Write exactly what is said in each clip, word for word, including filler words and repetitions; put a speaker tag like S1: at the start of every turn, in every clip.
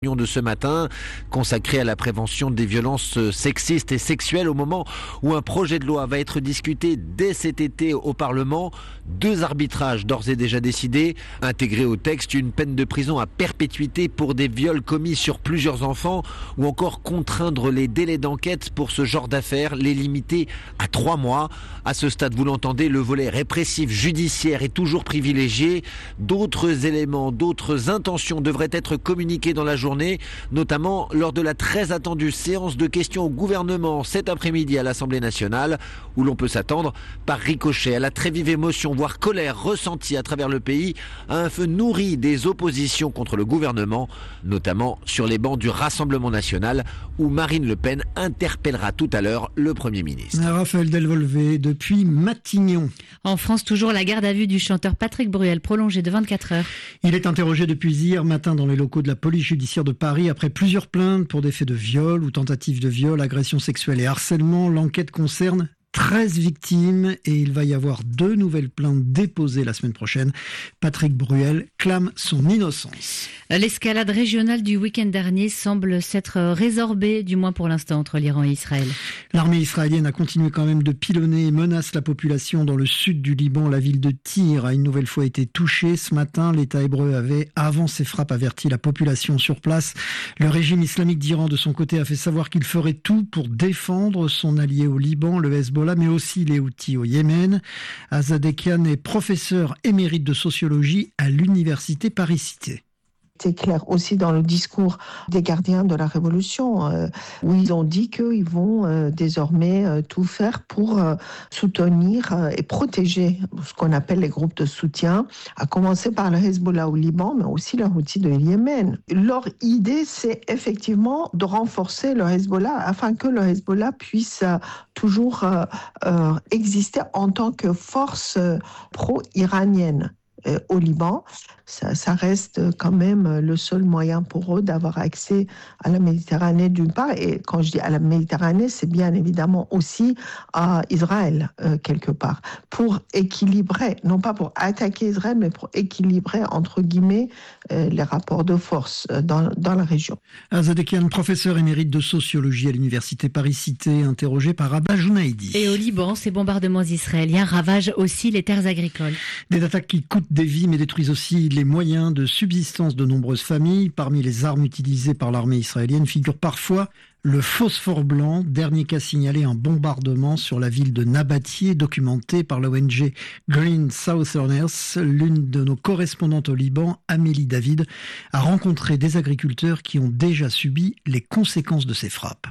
S1: de ce matin consacrée à la prévention des violences sexistes et sexuelles au moment où un projet de loi va être discuté dès cet été au Parlement. Deux arbitrages d'ores et déjà décidés. Intégrer au texte une peine de prison à perpétuité pour des viols commis sur plusieurs enfants ou encore contraindre les délais d'enquête pour ce genre d'affaires, les limiter à trois mois. À ce stade, vous l'entendez, le volet répressif judiciaire est toujours privilégié. D'autres éléments, d'autres intentions devraient être communiqués dans la journée, notamment lors de la très attendue séance de questions au gouvernement cet après-midi à l'Assemblée nationale, où l'on peut s'attendre par ricochet à la très vive émotion, voire colère ressentie à travers le pays, à un feu nourri des oppositions contre le gouvernement, notamment sur les bancs du Rassemblement national, où Marine Le Pen interpellera tout à l'heure le Premier ministre.
S2: Raphaël Delvolvé depuis Matignon.
S3: En France, toujours la garde à vue du chanteur Patrick Bruel, prolongée de vingt-quatre heures.
S2: Il est interrogé depuis hier matin dans les locaux de la police judiciaire de Paris après plusieurs plaintes pour des faits de viol ou tentatives de viol, agression sexuelle et harcèlement. L'enquête concerne treize victimes et il va y avoir deux nouvelles plaintes déposées la semaine prochaine. Patrick Bruel clame son innocence.
S3: L'escalade régionale du week-end dernier semble s'être résorbée, du moins pour l'instant, entre l'Iran et Israël.
S2: L'armée israélienne a continué quand même de pilonner et menace la population dans le sud du Liban. La ville de Tyr a une nouvelle fois été touchée. Ce matin, l'État hébreu avait, avant ces frappes, averti la population sur place. Le régime islamique d'Iran, de son côté, a fait savoir qu'il ferait tout pour défendre son allié au Liban, le Hezbollah, mais aussi les Houthis au Yémen. Azadekian est professeur émérite de sociologie à l'université Paris-Cité.
S4: C'est clair aussi dans le discours des gardiens de la Révolution, euh, où ils ont dit qu'ils vont euh, désormais euh, tout faire pour euh, soutenir euh, et protéger ce qu'on appelle les groupes de soutien, à commencer par le Hezbollah au Liban, mais aussi le Houthi de Yémen. Leur idée, c'est effectivement de renforcer le Hezbollah afin que le Hezbollah puisse euh, toujours euh, euh, exister en tant que force euh, pro-iranienne euh, au Liban. Ça, ça reste quand même le seul moyen pour eux d'avoir accès à la Méditerranée d'une part. Et quand je dis à la Méditerranée, c'est bien évidemment aussi à Israël, euh, quelque part. Pour équilibrer, non pas pour attaquer Israël, mais pour équilibrer, entre guillemets, euh, les rapports de force dans, dans la région.
S2: Azadekian, professeur émérite de sociologie à l'université Paris-Cité, interrogé par Abba Jounaidi.
S3: Et au Liban, ces bombardements israéliens ravagent aussi les terres agricoles.
S2: Des attaques qui coûtent des vies, mais détruisent aussi les moyens de subsistance de nombreuses familles. Parmi les armes utilisées par l'armée israélienne figure parfois le phosphore blanc, dernier cas signalé un bombardement sur la ville de Nabatieh, documenté par l'O N G Green Southerners. L'une de nos correspondantes au Liban, Amélie David, a rencontré des agriculteurs qui ont déjà subi les conséquences de ces frappes.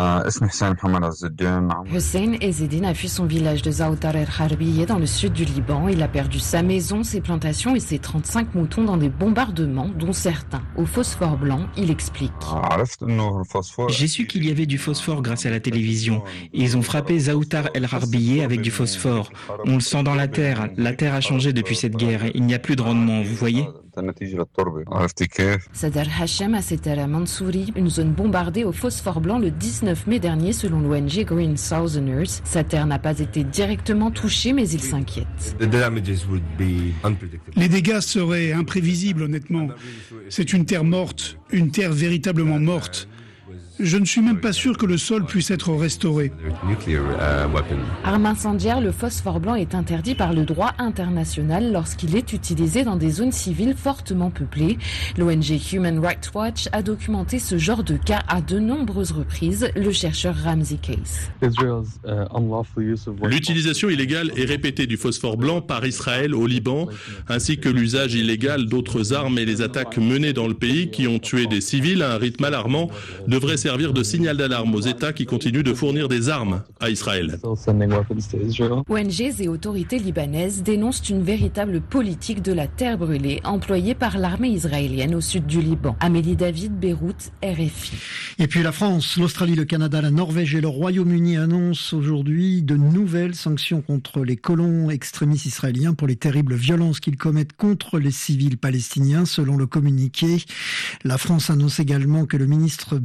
S5: Hussein Ezzedine a fui son village de Zaoutar el-Harbiye dans le sud du Liban. Il a perdu sa maison, ses plantations et ses trente-cinq moutons dans des bombardements, dont certains au phosphore blanc. Il explique.
S6: J'ai su qu'il y avait du phosphore grâce à la télévision. Ils ont frappé Zaoutar el-Harbiye avec du phosphore. On le sent dans la terre. La terre a changé depuis cette guerre. Il n'y a plus de rendement, vous voyez ?
S5: Sadr Hashem a ses terres à Mansouri, une zone bombardée au phosphore blanc le dix-neuf mai dernier selon l'O N G Green Southerners. Sa terre n'a pas été directement touchée, mais il s'inquiète.
S7: Les dégâts seraient imprévisibles, honnêtement. C'est une terre morte, une terre véritablement morte. Je ne suis même pas sûr que le sol puisse être restauré.
S5: Arme incendiaire, le phosphore blanc est interdit par le droit international lorsqu'il est utilisé dans des zones civiles fortement peuplées. L'O N G Human Rights Watch a documenté ce genre de cas à de nombreuses reprises. Le chercheur Ramsey Case.
S8: L'utilisation illégale et répétée du phosphore blanc par Israël au Liban, ainsi que l'usage illégal d'autres armes et les attaques menées dans le pays qui ont tué des civils à un rythme alarmant, devraient servir de signal d'alarme aux États qui continuent de fournir des armes à Israël.
S5: O N Gs et autorités libanaises dénoncent une véritable politique de la terre brûlée employée par l'armée israélienne au sud du Liban. Amélie David, Beyrouth, R F I.
S2: Et puis la France, l'Australie, le Canada, la Norvège et le Royaume-Uni annoncent aujourd'hui de nouvelles sanctions contre les colons extrémistes israéliens pour les terribles violences qu'ils commettent contre les civils palestiniens, selon le communiqué. La France annonce également que le ministre Bezalel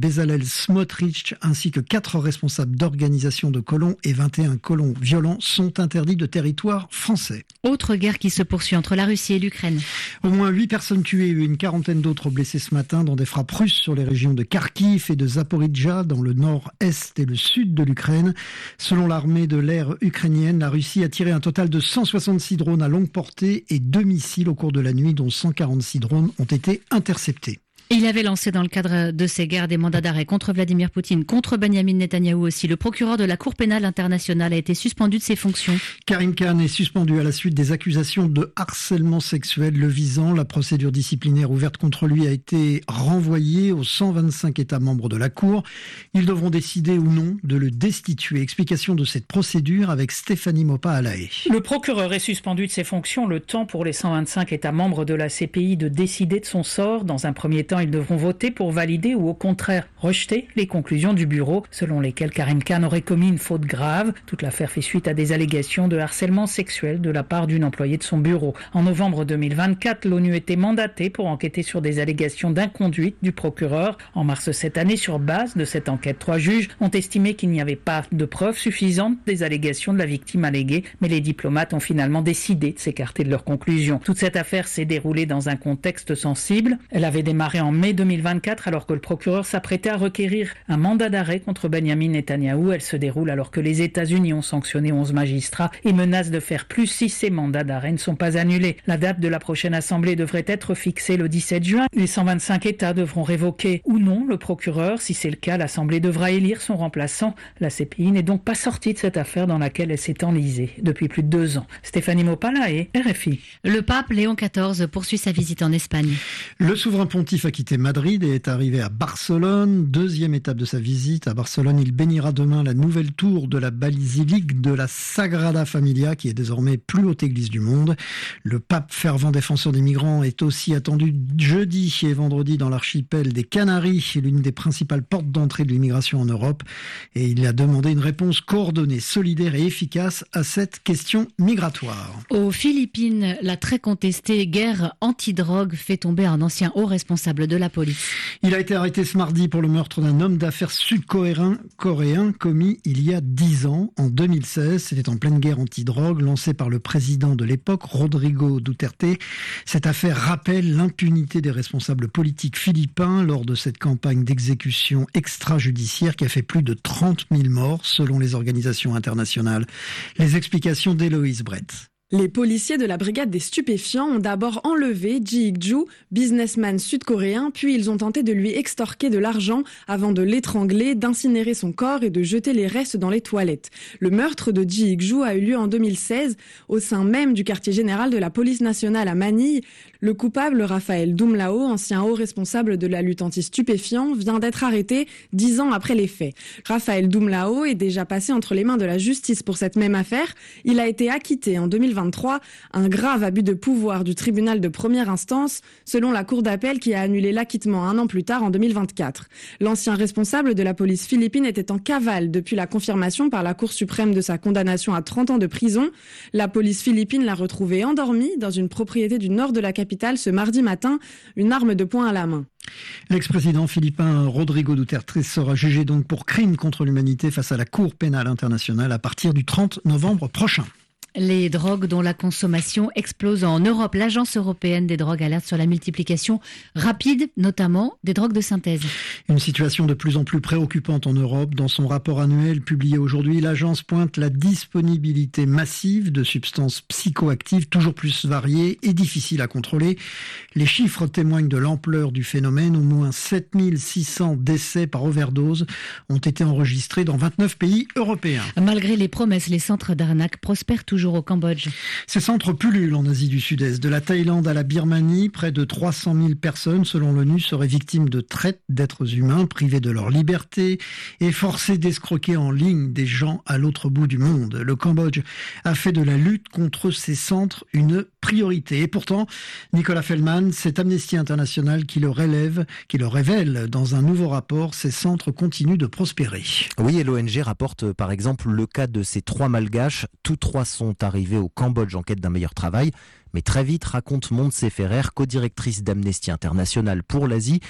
S2: Smotrich ainsi que quatre responsables d'organisations de colons et vingt et un colons violents sont interdits de territoire français.
S3: Autre guerre qui se poursuit entre la Russie et l'Ukraine.
S2: Au moins huit personnes tuées et une quarantaine d'autres blessées ce matin dans des frappes russes sur les régions de Kharkiv et de Zaporijjia dans le nord-est et le sud de l'Ukraine. Selon l'armée de l'air ukrainienne, la Russie a tiré un total de cent soixante-six drones à longue portée et deux missiles au cours de la nuit, dont cent quarante-six drones ont été interceptés.
S3: Il avait lancé dans le cadre de ces guerres des mandats d'arrêt contre Vladimir Poutine, contre Benyamin Netanyahou aussi. Le procureur de la Cour pénale internationale a été suspendu de ses fonctions.
S2: Karim Khan est suspendu à la suite des accusations de harcèlement sexuel le visant. La procédure disciplinaire ouverte contre lui a été renvoyée aux cent vingt-cinq États membres de la Cour. Ils devront décider ou non de le destituer. Explication de cette procédure avec Stéphanie Mopa à La Haye.
S9: Le procureur est suspendu de ses fonctions. Le temps pour les cent vingt-cinq États membres de la C P I de décider de son sort. Dans un premier temps, ils devront voter pour valider ou au contraire rejeter les conclusions du bureau selon lesquelles Karim Khan aurait commis une faute grave. Toute l'affaire fait suite à des allégations de harcèlement sexuel de la part d'une employée de son bureau. En novembre deux mille vingt-quatre, l'ONU était mandatée pour enquêter sur des allégations d'inconduite du procureur. En mars cette année, sur base de cette enquête, trois juges ont estimé qu'il n'y avait pas de preuves suffisantes des allégations de la victime alléguée, mais les diplomates ont finalement décidé de s'écarter de leurs conclusions. Toute cette affaire s'est déroulée dans un contexte sensible. Elle avait démarré en mai deux mille vingt-quatre, alors que le procureur s'apprêtait à requérir un mandat d'arrêt contre Benyamin Netanyahou. Elle se déroule alors que les États-Unis ont sanctionné onze magistrats et menacent de faire plus si ces mandats d'arrêt ne sont pas annulés. La date de la prochaine assemblée devrait être fixée le dix-sept juin. Les cent vingt-cinq États devront révoquer ou non le procureur. Si c'est le cas, l'assemblée devra élire son remplaçant. La C P I n'est donc pas sortie de cette affaire dans laquelle elle s'est enlisée depuis plus de deux ans. Stéphanie Mopala et R F I.
S3: Le pape Léon quatorze poursuit sa visite en Espagne.
S2: Le souverain pontife a quitté Madrid et est arrivé à Barcelone. Deuxième étape de sa visite. À Barcelone, il bénira demain la nouvelle tour de la basilique de la Sagrada Familia, qui est désormais plus haute église du monde. Le pape fervent défenseur des migrants est aussi attendu jeudi et vendredi dans l'archipel des Canaries, l'une des principales portes d'entrée de l'immigration en Europe. Et il a demandé une réponse coordonnée, solidaire et efficace à cette question migratoire.
S3: Aux Philippines, la très contestée guerre anti-drogue fait tomber un ancien haut responsable de la police.
S2: Il a été arrêté ce mardi pour le meurtre d'un homme d'affaires sud-coréen coréen commis il y a dix ans, en deux mille seize. C'était en pleine guerre anti-drogue lancée par le président de l'époque, Rodrigo Duterte. Cette affaire rappelle l'impunité des responsables politiques philippins lors de cette campagne d'exécution extrajudiciaire qui a fait plus de trente mille morts selon les organisations internationales. Les explications d'Héloïse Brett.
S10: Les policiers de la brigade des stupéfiants ont d'abord enlevé Ji Ik-ju, businessman sud-coréen, puis ils ont tenté de lui extorquer de l'argent avant de l'étrangler, d'incinérer son corps et de jeter les restes dans les toilettes. Le meurtre de Ji Ik-ju a eu lieu en deux mille seize au sein même du quartier général de la police nationale à Manille. Le coupable, Raphaël Dumlao, ancien haut responsable de la lutte anti-stupéfiants, vient d'être arrêté dix ans après les faits. Raphaël Dumlao est déjà passé entre les mains de la justice pour cette même affaire. Il a été acquitté en deux mille vingt-trois, un grave abus de pouvoir du tribunal de première instance, selon la cour d'appel qui a annulé l'acquittement un an plus tard en deux mille vingt-quatre. L'ancien responsable de la police philippine était en cavale depuis la confirmation par la Cour suprême de sa condamnation à trente ans de prison. La police philippine l'a retrouvé endormi dans une propriété du nord de la capitale ce mardi matin, une arme de poing à la main.
S2: L'ex-président philippin Rodrigo Duterte sera jugé donc pour crime contre l'humanité face à la Cour pénale internationale à partir du trente novembre prochain.
S3: Les drogues dont la consommation explose en Europe. L'Agence européenne des drogues alerte sur la multiplication rapide, notamment des drogues de synthèse.
S2: Une situation de plus en plus préoccupante en Europe. Dans son rapport annuel publié aujourd'hui, l'agence pointe la disponibilité massive de substances psychoactives toujours plus variées et difficiles à contrôler. Les chiffres témoignent de l'ampleur du phénomène. Au moins sept mille six cents décès par overdose ont été enregistrés dans vingt-neuf pays européens.
S3: Malgré les promesses, les centres d'arnaque prospèrent toujours au Cambodge.
S2: Ces centres pullulent en Asie du Sud-Est. De la Thaïlande à la Birmanie, près de trois cent mille personnes, selon l'ONU, seraient victimes de traite d'êtres humains, privées de leur liberté et forcées d'escroquer en ligne des gens à l'autre bout du monde. Le Cambodge a fait de la lutte contre ces centres une priorité. Et pourtant, Nicolas Feldman, c'est Amnesty International qui le relève, qui le révèle dans un nouveau rapport. Ces centres continuent de prospérer.
S11: Oui, et l'O N G rapporte par exemple le cas de ces trois malgaches. Tous trois sont arrivés au Cambodge en quête d'un meilleur travail. Mais très vite, raconte Montse Ferrer, co-directrice d'Amnesty International pour l'Asie,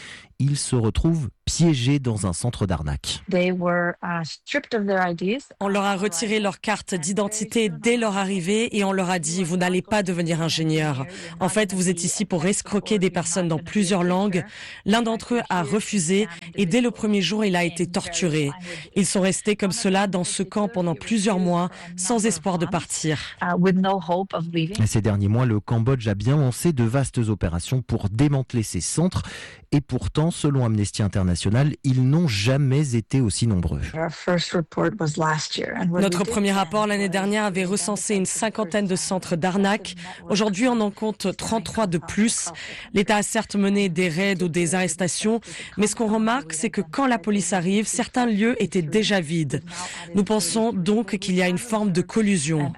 S11: ils se retrouvent piégés dans un centre d'arnaque.
S12: On leur a retiré leur carte d'identité dès leur arrivée et on leur a dit « vous n'allez pas devenir ingénieur. En fait, vous êtes ici pour escroquer des personnes dans plusieurs langues. » L'un d'entre eux a refusé et dès le premier jour, il a été torturé. Ils sont restés comme cela dans ce camp pendant plusieurs mois, sans espoir de partir.
S11: Ces derniers mois, le Cambodge a bien lancé de vastes opérations pour démanteler ces centres. Et pourtant, selon Amnesty International, ils n'ont jamais été aussi nombreux.
S12: Notre premier rapport l'année dernière avait recensé une cinquantaine de centres d'arnaque. Aujourd'hui, on en compte trente-trois de plus. L'État a certes mené des raids ou des arrestations, mais ce qu'on remarque, c'est que quand la police arrive, certains lieux étaient déjà vides. Nous pensons donc qu'il y a une forme de collusion.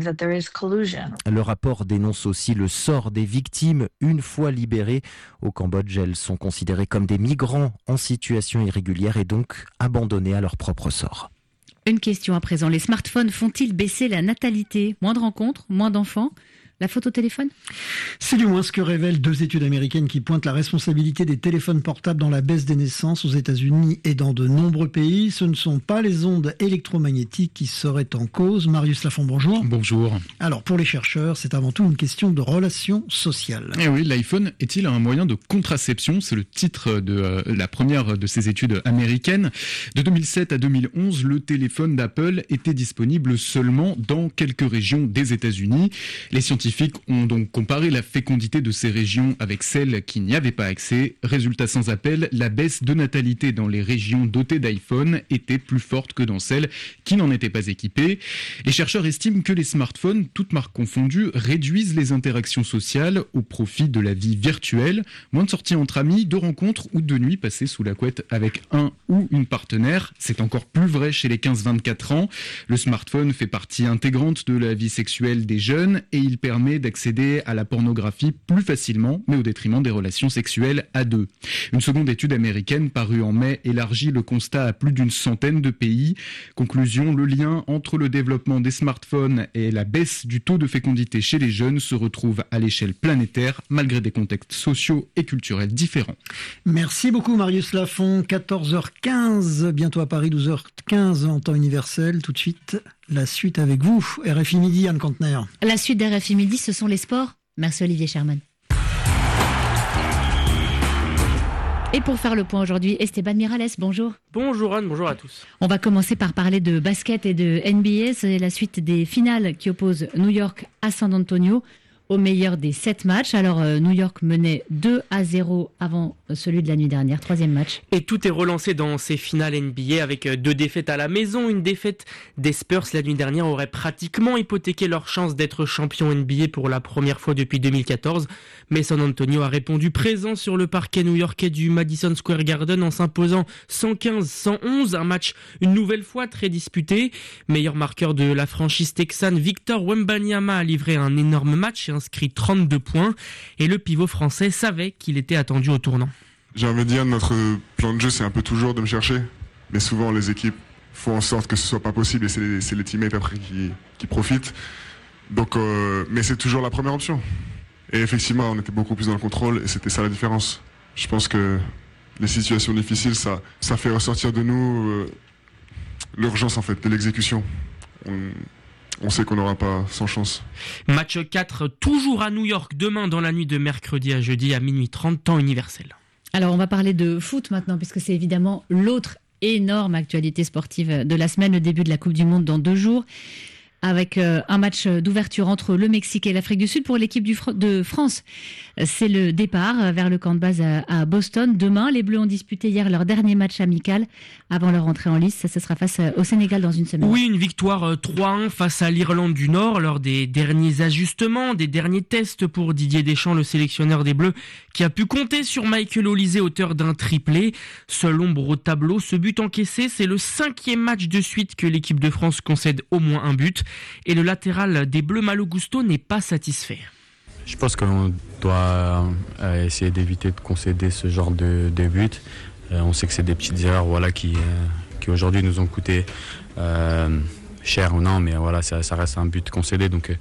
S11: Le rapport dénonce aussi le sort des victimes une fois libérées. Au Cambodge, elles sont considérées comme des migrants en situation irrégulière et donc abandonnés à leur propre sort.
S3: Une question à présent. Les smartphones font-ils baisser la natalité ? Moins de rencontres, moins d'enfants ? La photo téléphone ?
S2: C'est du moins ce que révèlent deux études américaines qui pointent la responsabilité des téléphones portables dans la baisse des naissances aux États-Unis et dans de nombreux pays. Ce ne sont pas les ondes électromagnétiques qui seraient en cause. Marius Lafont, bonjour.
S13: Bonjour.
S2: Alors, pour les chercheurs, c'est avant tout une question de relations sociales.
S13: Et oui, l'iPhone est-il un moyen de contraception ? C'est le titre de euh, la première de ces études américaines. De deux mille sept à deux mille onze, le téléphone d'Apple était disponible seulement dans quelques régions des États-Unis. Les scientifiques ont donc comparé la fécondité de ces régions avec celles qui n'y avaient pas accès. Résultat sans appel, la baisse de natalité dans les régions dotées d'iPhone était plus forte que dans celles qui n'en étaient pas équipées. Les chercheurs estiment que les smartphones, toutes marques confondues, réduisent les interactions sociales au profit de la vie virtuelle. Moins de sorties entre amis, de rencontres ou de nuits passées sous la couette avec un ou une partenaire. C'est encore plus vrai chez les quinze vingt-quatre ans. Le smartphone fait partie intégrante de la vie sexuelle des jeunes et il permet d'accéder à la pornographie plus facilement, mais au détriment des relations sexuelles à deux. Une seconde étude américaine parue en mai élargit le constat à plus d'une centaine de pays. Conclusion, le lien entre le développement des smartphones et la baisse du taux de fécondité chez les jeunes se retrouve à l'échelle planétaire, malgré des contextes sociaux et culturels différents.
S2: Merci beaucoup Marius Lafont, quatorze heures quinze, bientôt à Paris, douze heures quinze en temps universel. Tout de suite, la suite avec vous, R F I Midi, Anne Kantner.
S3: La suite d'R F I Midi, ce sont les sports. Merci Olivier Sherman. Et pour faire le point aujourd'hui, Esteban Miralles, bonjour.
S14: Bonjour Anne, bonjour à tous.
S3: On va commencer par parler de basket et de N B A. C'est la suite des finales qui opposent New York à San Antonio au meilleur des sept matchs. Alors euh, New York menait deux à zéro avant celui de la nuit dernière, troisième match.
S14: Et tout est relancé dans ces finales N B A avec deux défaites à la maison. Une défaite des Spurs la nuit dernière aurait pratiquement hypothéqué leur chance d'être champion N B A pour la première fois depuis deux mille quatorze. Mais San Antonio a répondu présent sur le parquet new-yorkais du Madison Square Garden en s'imposant cent quinze à cent onze. Un match une nouvelle fois très disputé. Meilleur marqueur de la franchise texane, Victor Wembanyama a livré un énorme match et inscrit trente-deux points. Et le pivot français savait qu'il était attendu au tournant.
S15: J'ai envie de dire, notre plan de jeu, c'est un peu toujours de me chercher. Mais souvent, les équipes font en sorte que ce soit pas possible et c'est les, c'est les teammates après qui, qui profitent. Donc, euh, mais c'est toujours la première option. Et effectivement, on était beaucoup plus dans le contrôle et c'était ça la différence. Je pense que les situations difficiles, ça, ça fait ressortir de nous euh, l'urgence en fait, de l'exécution. On, on sait qu'on n'aura pas sans chance.
S14: Match quatre, toujours à New York, demain dans la nuit de mercredi à jeudi à minuit trente, temps universel.
S3: Alors on va parler de foot maintenant, puisque c'est évidemment l'autre énorme actualité sportive de la semaine, le début de la Coupe du Monde dans deux jours. Avec euh, un match d'ouverture entre le Mexique et l'Afrique du Sud pour l'équipe du Fr- de France. C'est le départ vers le camp de base à, à Boston. Demain, les Bleus ont disputé hier leur dernier match amical avant leur entrée en lice. Ça, ce sera face au Sénégal dans une semaine.
S14: Oui, une victoire trois un face à l'Irlande du Nord lors des derniers ajustements, des derniers tests pour Didier Deschamps, le sélectionneur des Bleus, qui a pu compter sur Michael Olise, auteur d'un triplé. Seul ombre au tableau, ce but encaissé, c'est le cinquième match de suite que l'équipe de France concède au moins un but. Et le latéral des Bleus, Malo Gusto, n'est pas satisfait.
S16: Je pense qu'on doit euh, essayer d'éviter de concéder ce genre de, de buts. Euh, on sait que c'est des petites erreurs voilà, qui, euh, qui aujourd'hui nous ont coûté euh, cher ou non, mais voilà, ça, ça reste un but concédé. Donc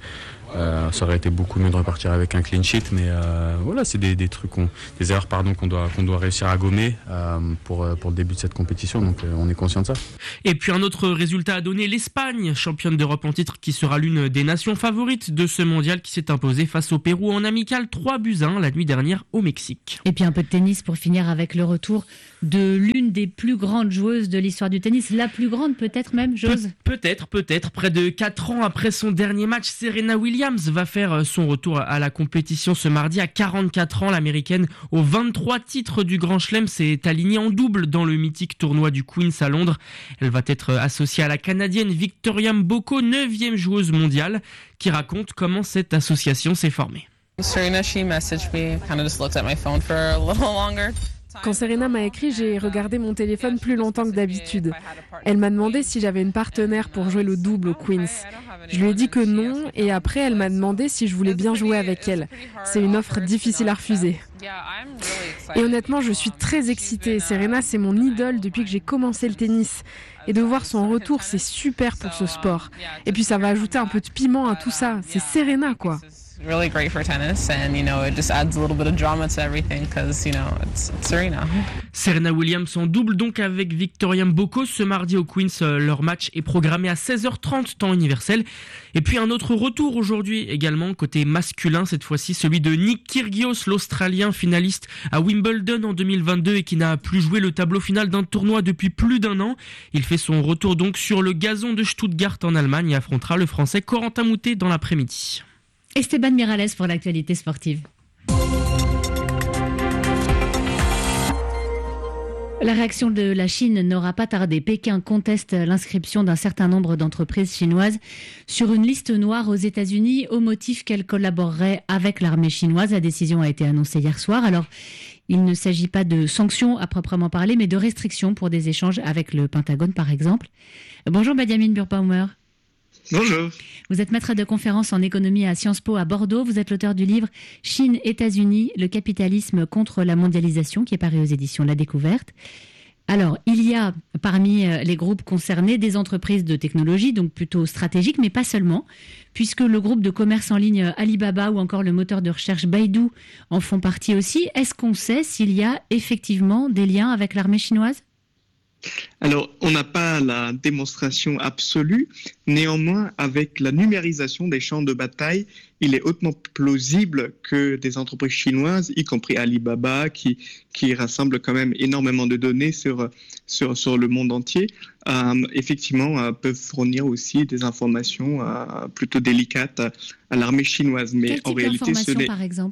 S16: Euh, ça aurait été beaucoup mieux de repartir avec un clean sheet, mais euh, voilà, c'est des, des trucs, qu'on, des erreurs pardon, qu'on doit, qu'on doit réussir à gommer euh, pour, pour le début de cette compétition, donc euh, on est conscient de ça.
S14: Et puis un autre résultat à donner, l'Espagne, championne d'Europe en titre, qui sera l'une des nations favorites de ce mondial, qui s'est imposée face au Pérou en amical trois buts à un la nuit dernière au Mexique.
S3: Et puis un peu de tennis pour finir avec le retour de l'une des plus grandes joueuses de l'histoire du tennis, la plus grande peut-être même, Jose ?
S14: Pe- Peut-être, peut-être. Près de quatre ans après son dernier match, Serena Williams va faire son retour à la compétition ce mardi à quarante-quatre ans. L'américaine, aux vingt-trois titres du Grand Chelem, s'est alignée en double dans le mythique tournoi du Queen's à Londres. Elle va être associée à la Canadienne Victoria Mboko, neuvième joueuse mondiale, qui raconte comment cette association s'est formée.
S17: Serena, she messaged me, kind of just looked at my phone for a little longer.
S10: Quand Serena m'a écrit, j'ai regardé mon téléphone plus longtemps que d'habitude. Elle m'a demandé si j'avais une partenaire pour jouer le double au Queen's. Je lui ai dit que non, et après elle m'a demandé si je voulais bien jouer avec elle. C'est une offre difficile à refuser. Et honnêtement, je suis très excitée. Serena, c'est mon idole depuis que j'ai commencé le tennis. Et de voir son retour, c'est super pour ce sport. Et puis ça va ajouter un peu de piment à tout ça. C'est Serena, quoi.
S17: Really great for tennis, and you know it just adds a little bit of drama to everything because you know it's, it's Serena.
S14: Serena Williams en double donc avec Victoria Mboko ce mardi au Queen's. Leur match est programmé à seize heures trente temps universel. Et puis un autre retour aujourd'hui également côté masculin, cette fois-ci celui de Nick Kyrgios, l'Australien finaliste à Wimbledon en deux mille vingt-deux et qui n'a plus joué le tableau final d'un tournoi depuis plus d'un an. Il fait son retour donc sur le gazon de Stuttgart en Allemagne et affrontera le Français Corentin Moutet dans l'après-midi.
S3: Esteban Miralles pour l'actualité sportive. La réaction de la Chine n'aura pas tardé. Pékin conteste l'inscription d'un certain nombre d'entreprises chinoises sur une liste noire aux États-Unis au motif qu'elles collaboreraient avec l'armée chinoise. La décision a été annoncée hier soir. Alors, il ne s'agit pas de sanctions à proprement parler, mais de restrictions pour des échanges avec le Pentagone, par exemple. Bonjour Benjamin Burbaumer.
S18: Bonjour.
S3: Vous êtes maître de conférence en économie à Sciences Po à Bordeaux. Vous êtes l'auteur du livre « Chine, États-Unis, le capitalisme contre la mondialisation » qui est paru aux éditions La Découverte. Alors, il y a parmi les groupes concernés des entreprises de technologie, donc plutôt stratégiques, mais pas seulement, puisque le groupe de commerce en ligne Alibaba ou encore le moteur de recherche Baidu en font partie aussi. Est-ce qu'on sait s'il y a effectivement des liens avec l'armée chinoise ?
S18: Alors, on n'a pas la démonstration absolue. Néanmoins, avec la numérisation des champs de bataille, il est hautement plausible que des entreprises chinoises, y compris Alibaba, qui, qui rassemble quand même énormément de données sur, sur, sur le monde entier, euh, effectivement, euh, peuvent fournir aussi des informations euh, plutôt délicates à, à l'armée chinoise.
S3: Mais Quel en type réalité, ce n'est... par exemple ?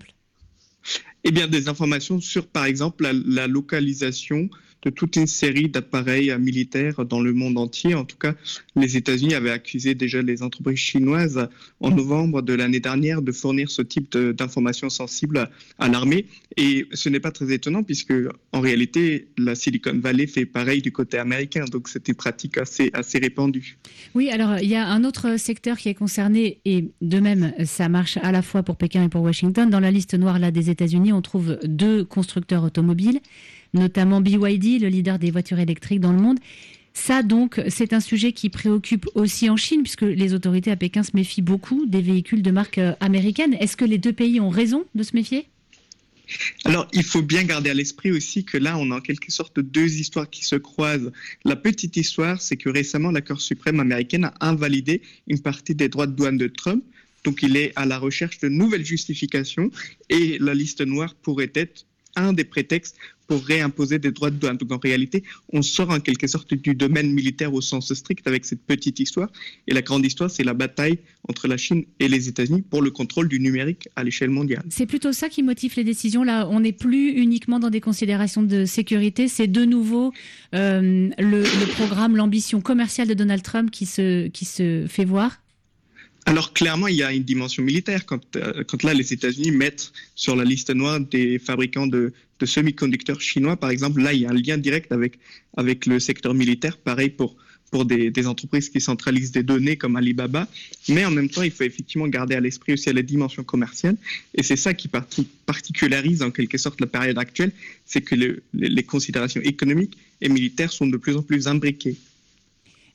S18: Eh bien, des informations sur, par exemple, la, la localisation de toute une série d'appareils militaires dans le monde entier. En tout cas, les États-Unis avaient accusé déjà les entreprises chinoises en novembre de l'année dernière de fournir ce type de, d'informations sensibles à l'armée. Et ce n'est pas très étonnant puisque, en réalité, la Silicon Valley fait pareil du côté américain. Donc, c'est une pratique assez, assez répandue.
S3: Oui, alors, il y a un autre secteur qui est concerné et de même, ça marche à la fois pour Pékin et pour Washington. Dans la liste noire là, des États-Unis, on trouve deux constructeurs automobiles, notamment B Y D, le leader des voitures électriques dans le monde. Ça, donc, c'est un sujet qui préoccupe aussi en Chine, puisque les autorités à Pékin se méfient beaucoup des véhicules de marque américaine. Est-ce que les deux pays ont raison de se méfier ?
S18: Alors, il faut bien garder à l'esprit aussi que là, on a en quelque sorte deux histoires qui se croisent. La petite histoire, c'est que récemment, la Cour suprême américaine a invalidé une partie des droits de douane de Trump. Donc, il est à la recherche de nouvelles justifications et la liste noire pourrait être un des prétextes pour réimposer des droits de douane. Donc en réalité, on sort en quelque sorte du domaine militaire au sens strict avec cette petite histoire. Et la grande histoire, c'est la bataille entre la Chine et les États-Unis pour le contrôle du numérique à l'échelle mondiale.
S3: C'est plutôt ça qui motive les décisions. Là, on n'est plus uniquement dans des considérations de sécurité. C'est de nouveau euh, le, le programme, l'ambition commerciale de Donald Trump qui se, qui se fait voir.
S18: Alors clairement, il y a une dimension militaire quand, euh, quand là les États-Unis mettent sur la liste noire des fabricants de, de semi-conducteurs chinois, par exemple. Là, il y a un lien direct avec, avec le secteur militaire, pareil pour, pour des, des entreprises qui centralisent des données comme Alibaba. Mais en même temps, il faut effectivement garder à l'esprit aussi la dimension commerciale. Et c'est ça qui parti, particularise en quelque sorte la période actuelle, c'est que le, les, les considérations économiques et militaires sont de plus en plus imbriquées.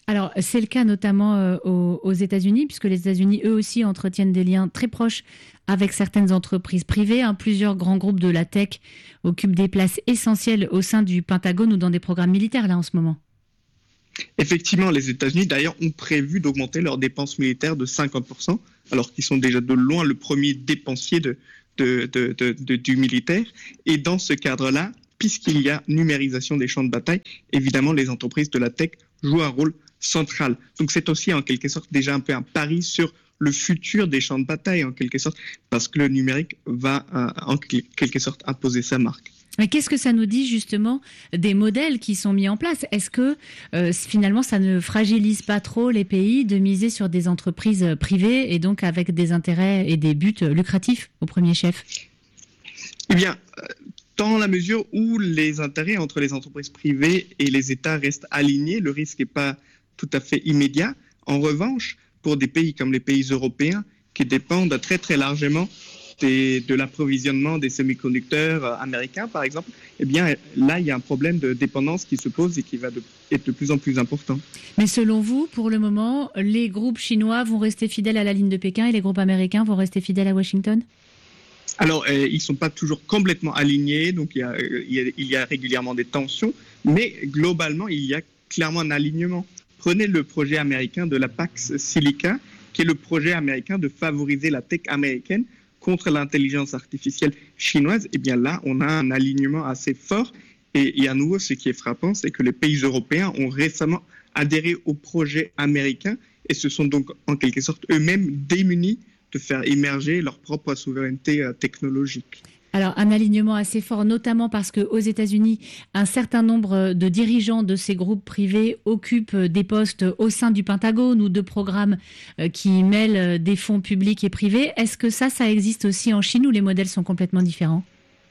S3: Alors, c'est le cas notamment euh, aux, aux États-Unis, puisque les États-Unis, eux aussi, entretiennent des liens très proches avec certaines entreprises privées. Hein. Plusieurs grands groupes de la tech occupent des places essentielles au sein du Pentagone ou dans des programmes militaires, là, en ce moment.
S18: Effectivement, les États-Unis, d'ailleurs, ont prévu d'augmenter leurs dépenses militaires de cinquante pour cent, alors qu'ils sont déjà de loin le premier dépensier de, de, de, de, de, du militaire. Et dans ce cadre-là, puisqu'il y a numérisation des champs de bataille, évidemment, les entreprises de la tech jouent un rôle central. Donc c'est aussi en quelque sorte déjà un peu un pari sur le futur des champs de bataille, en quelque sorte, parce que le numérique va euh, en quelque sorte imposer sa marque.
S3: Mais qu'est-ce que ça nous dit justement des modèles qui sont mis en place ? Est-ce que euh, finalement ça ne fragilise pas trop les pays de miser sur des entreprises privées et donc avec des intérêts et des buts lucratifs au premier chef ?
S18: Eh bien, dans la mesure où les intérêts entre les entreprises privées et les États restent alignés, le risque n'est pas tout à fait immédiat. En revanche, pour des pays comme les pays européens qui dépendent très très largement des, de l'approvisionnement des semi-conducteurs américains, par exemple, eh bien là, il y a un problème de dépendance qui se pose et qui va de, être de plus en plus important.
S3: Mais selon vous, pour le moment, les groupes chinois vont rester fidèles à la ligne de Pékin et les groupes américains vont rester fidèles à Washington ?
S18: Alors, euh, ils ne sont pas toujours complètement alignés, donc il y, a, il, y a, il y a régulièrement des tensions, mais globalement, il y a clairement un alignement. Prenez le projet américain de la Pax Silica, qui est le projet américain de favoriser la tech américaine contre l'intelligence artificielle chinoise. Eh bien là, on a un alignement assez fort. Et, et à nouveau, ce qui est frappant, c'est que les pays européens ont récemment adhéré au projet américain et se sont donc en quelque sorte eux-mêmes démunis de faire émerger leur propre souveraineté technologique.
S3: Alors, un alignement assez fort, notamment parce qu'aux États-Unis, un certain nombre de dirigeants de ces groupes privés occupent des postes au sein du Pentagone ou de programmes qui mêlent des fonds publics et privés. Est-ce que ça, ça existe aussi en Chine où les modèles sont complètement différents ?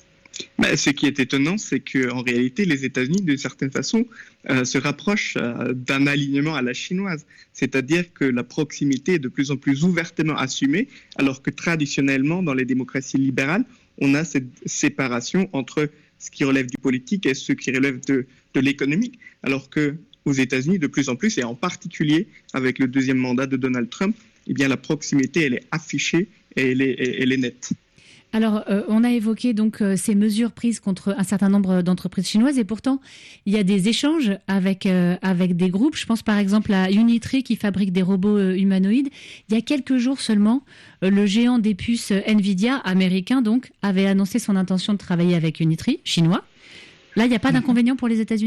S18: Ben, ce qui est étonnant, c'est qu'en réalité, les États-Unis, d'une certaine façon, euh, se rapprochent euh, d'un alignement à la chinoise. C'est-à-dire que la proximité est de plus en plus ouvertement assumée, alors que traditionnellement, dans les démocraties libérales, on a cette séparation entre ce qui relève du politique et ce qui relève de, de l'économique, alors qu'aux États-Unis, de plus en plus, et en particulier avec le deuxième mandat de Donald Trump, eh bien, la proximité, elle est affichée et elle est, elle est nette.
S3: Alors, euh, on a évoqué donc euh, ces mesures prises contre un certain nombre d'entreprises chinoises et pourtant, il y a des échanges avec, euh, avec des groupes. Je pense par exemple à Unitree qui fabrique des robots euh, humanoïdes. Il y a quelques jours seulement, euh, le géant des puces euh, Nvidia, américain donc, avait annoncé son intention de travailler avec Unitree, chinois. Là, il n'y a pas d'inconvénient pour les États-Unis ?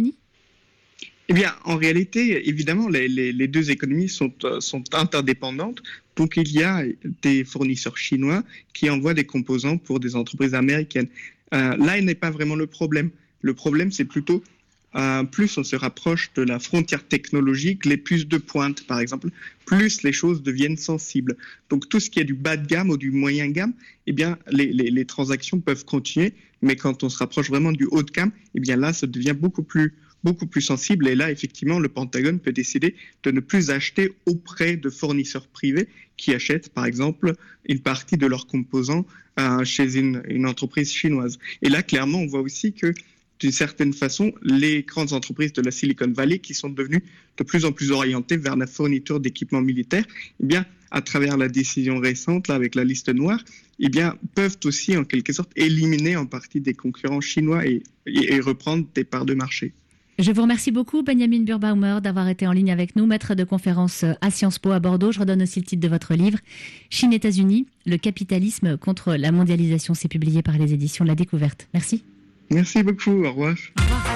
S18: Eh bien, en réalité, évidemment, les, les, les deux économies sont, euh, sont interdépendantes. Donc, il y a des fournisseurs chinois qui envoient des composants pour des entreprises américaines. Euh, là, il n'est pas vraiment le problème. Le problème, c'est plutôt, euh, plus on se rapproche de la frontière technologique, les puces de pointe, par exemple, plus les choses deviennent sensibles. Donc, tout ce qui est du bas de gamme ou du moyen gamme, eh bien, les, les, les transactions peuvent continuer. Mais quand on se rapproche vraiment du haut de gamme, eh bien là, ça devient beaucoup plus beaucoup plus sensible. Et là, effectivement, le Pentagone peut décider de ne plus acheter auprès de fournisseurs privés qui achètent, par exemple, une partie de leurs composants euh, chez une, une entreprise chinoise. Et là, clairement, on voit aussi que, d'une certaine façon, les grandes entreprises de la Silicon Valley, qui sont devenues de plus en plus orientées vers la fourniture d'équipements militaires, eh bien, à travers la décision récente, là, avec la liste noire, eh bien, peuvent aussi, en quelque sorte, éliminer en partie des concurrents chinois et, et, et reprendre des parts de marché.
S3: Je vous remercie beaucoup, Benjamin Burbaumer, d'avoir été en ligne avec nous, maître de conférence à Sciences Po à Bordeaux. Je redonne aussi le titre de votre livre, Chine-États-Unis, le capitalisme contre la mondialisation. C'est publié par les éditions de La Découverte. Merci.
S18: Merci beaucoup. Au revoir.
S3: Au revoir.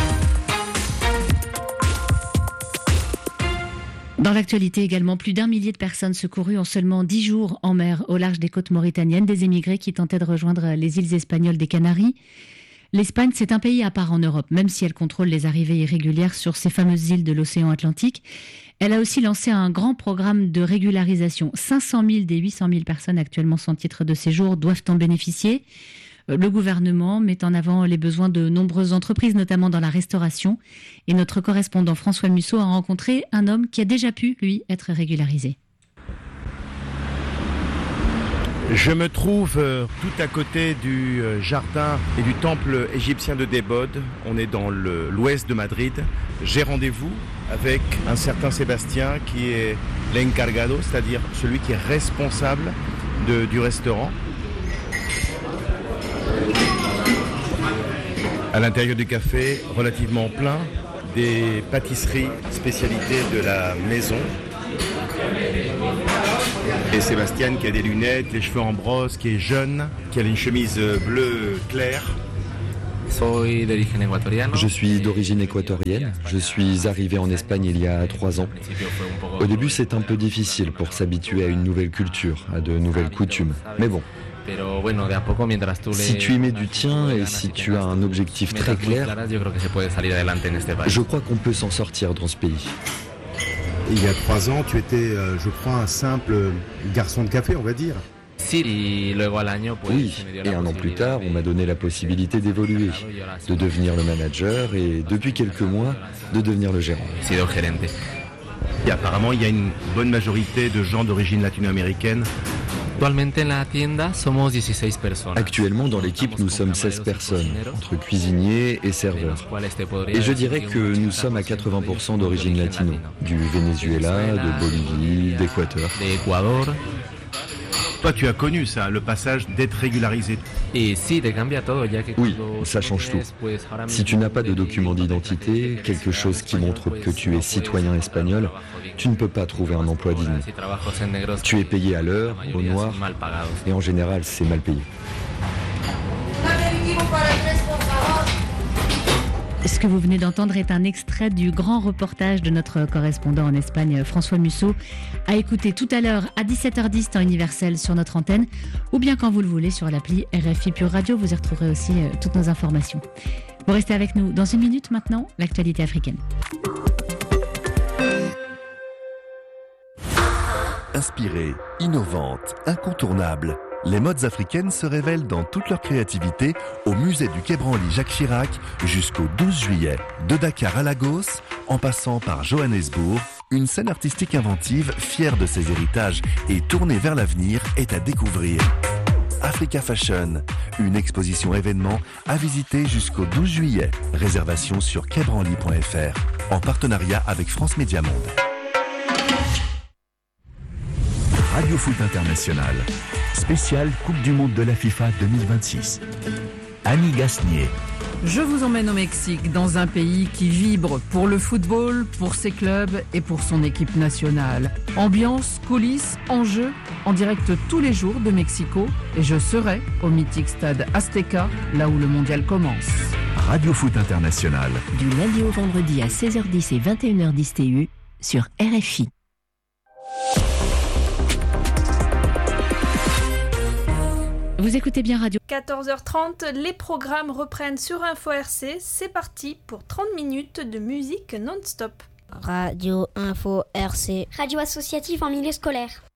S3: Dans l'actualité également, plus d'un millier de personnes secourues en seulement dix jours en mer au large des côtes mauritaniennes, des émigrés qui tentaient de rejoindre les îles espagnoles des Canaries. L'Espagne, c'est un pays à part en Europe, même si elle contrôle les arrivées irrégulières sur ces fameuses îles de l'océan Atlantique. Elle a aussi lancé un grand programme de régularisation. cinq cent mille des huit cent mille personnes actuellement sans titre de séjour doivent en bénéficier. Le gouvernement met en avant les besoins de nombreuses entreprises, notamment dans la restauration. Et notre correspondant François Musso a rencontré un homme qui a déjà pu, lui, être régularisé.
S19: Je me trouve euh, tout à côté du euh, jardin et du temple égyptien de Débod. On est dans le, l'ouest de Madrid. J'ai rendez-vous avec un certain Sébastien qui est l'encargado, c'est-à-dire celui qui est responsable de, du restaurant. À l'intérieur du café, relativement plein, des pâtisseries, spécialités de la maison. Et Sébastien qui a des lunettes, les cheveux en brosse, qui est jeune, qui a une chemise bleue claire.
S20: Je suis d'origine équatorienne. Je suis arrivé en Espagne il y a trois ans. Au début, c'est un peu difficile pour s'habituer à une nouvelle culture, à de nouvelles coutumes. Mais bon. Si tu y mets du tien et si tu as un objectif très clair, je crois qu'on peut s'en sortir dans ce pays.
S19: Il y a trois ans, tu étais, euh, je crois, un simple garçon de café, on va dire.
S20: Oui, et un an plus tard, on m'a donné la possibilité d'évoluer, de devenir le manager et depuis quelques mois, de devenir le gérant.
S19: Et apparemment, il y a une bonne majorité de gens d'origine latino-américaine.
S20: Actuellement, dans l'équipe, nous sommes seize personnes, entre cuisiniers et serveurs. Et je dirais que nous sommes à quatre-vingts pour cent d'origine latino, du Venezuela, de Bolivie, d'Équateur.
S19: Toi, tu as connu ça, le passage d'être régularisé.
S20: Oui, ça change tout. Si tu n'as pas de document d'identité, quelque chose qui montre que tu es citoyen espagnol, tu ne peux pas trouver un emploi digne. Tu es payé à l'heure, au noir, et en général, c'est mal payé.
S3: Ce que vous venez d'entendre est un extrait du grand reportage de notre correspondant en Espagne, François Musso, à écouter tout à l'heure à dix-sept heures dix temps universel sur notre antenne, ou bien quand vous le voulez sur l'appli R F I Pure Radio, vous y retrouverez aussi euh, toutes nos informations. Vous restez avec nous dans une minute maintenant, l'actualité africaine.
S21: Inspirée, innovante, incontournable, les modes africaines se révèlent dans toute leur créativité au musée du Quai Branly Jacques Chirac jusqu'au douze juillet. De Dakar à Lagos, en passant par Johannesburg, une scène artistique inventive, fière de ses héritages et tournée vers l'avenir, est à découvrir. Africa Fashion, une exposition événement à visiter jusqu'au douze juillet. Réservation sur quai branly point f r, en partenariat avec France Média Monde. Radio Foot International, spécial Coupe du Monde de la FIFA deux mille vingt-six. Annie Gasnier.
S22: Je vous emmène au Mexique, dans un pays qui vibre pour le football, pour ses clubs et pour son équipe nationale. Ambiance, coulisses, enjeux, en direct tous les jours de Mexico. Et je serai au mythique stade Azteca, là où le mondial commence.
S21: Radio Foot International.
S23: Du lundi au vendredi à seize heures dix et vingt et une heures dix T U sur R F I.
S3: Vous écoutez bien Radio.
S24: quatorze heures trente, les programmes reprennent sur Info R C. C'est parti pour trente minutes de musique non-stop.
S25: Radio Info R C.
S26: Radio associative en milieu scolaire.